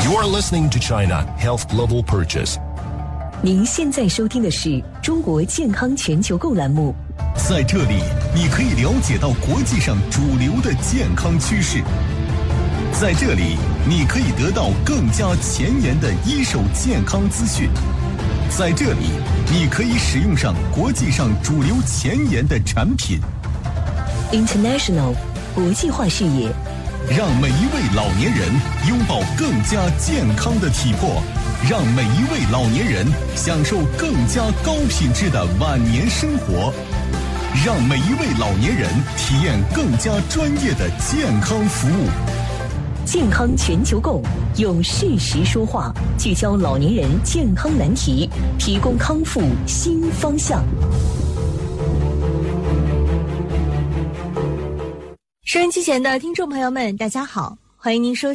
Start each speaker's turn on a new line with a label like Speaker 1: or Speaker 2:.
Speaker 1: You're listening to China Health Global Purchase。
Speaker 2: 您现在收听的是中国健康全球购栏目。
Speaker 3: 在这里，你可以了解到国际上主流的健康趋势。在这里，你可以得到更加前沿的一手健康资讯。在这里，你可以使用上国际上主流前沿的产品。
Speaker 2: International 国际化视野，
Speaker 3: 让每一位老年人拥抱更加健康的体魄，让每一位老年人享受更加高品质的晚年生活，让每一位老年人体验更加专业的健康服务。
Speaker 2: 健康全球购，用事实说话，聚焦老年人健康难题，提供康复新方向。
Speaker 4: 收音机前的听众朋友们，大家好，欢迎您收听